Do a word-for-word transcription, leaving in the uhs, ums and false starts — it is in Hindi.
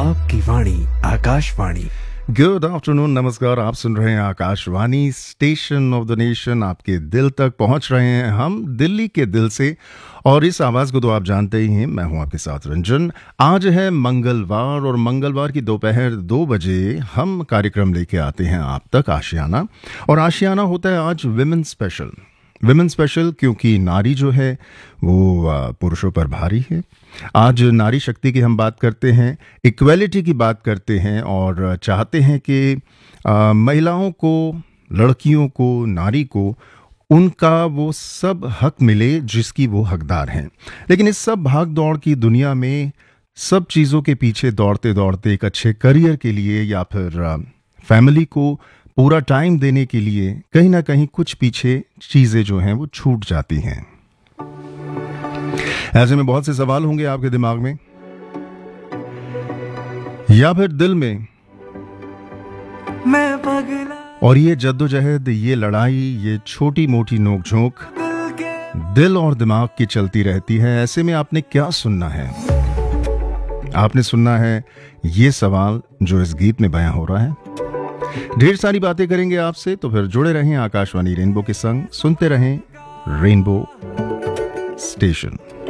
आपकी वाणी आकाशवाणी। गुड आफ्टरनून, नमस्कार। आप सुन रहे हैं Akashvani, station of the nation. आपके दिल तक पहुंच रहे हैं हम दिल्ली के दिल से, और इस आवाज़ को तो आप जानते ही हैं। मैं हूं आपके साथ रंजन। आज है मंगलवार, और मंगलवार की दोपहर दो बजे हम कार्यक्रम लेके आते हैं आप तक, आशियाना। और आशियाना होता है आज विमेन स्पेशल। विमेन स्पेशल क्योंकि नारी जो है वो पुरुषों पर भारी है। आज नारी शक्ति की हम बात करते हैं, इक्वेलिटी की बात करते हैं, और चाहते हैं कि आ, महिलाओं को, लड़कियों को, नारी को उनका वो सब हक मिले जिसकी वो हकदार हैं। लेकिन इस सब भाग दौड़ की दुनिया में सब चीज़ों के पीछे दौड़ते दौड़ते एक अच्छे करियर के लिए या फिर फैमिली को पूरा टाइम देने के लिए कहीं ना कहीं कुछ पीछे चीज़ें जो हैं वो छूट जाती हैं। ऐसे में बहुत से सवाल होंगे आपके दिमाग में या फिर दिल में, मैं पगला। और ये जद्दोजहद, ये लड़ाई, ये छोटी मोटी नोकझोंक दिल और दिमाग की चलती रहती है। ऐसे में आपने क्या सुनना है? आपने सुनना है ये सवाल जो इस गीत में बयां हो रहा है। ढेर सारी बातें करेंगे आपसे, तो फिर जुड़े रहें आकाशवाणी रेनबो के संग, सुनते रहें रेनबो स्टेशन।